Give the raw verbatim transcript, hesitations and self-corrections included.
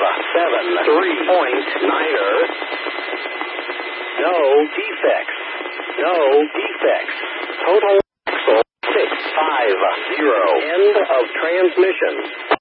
seven, three-point niner. No defects. No defects. Total axle six five zero. End of transmission.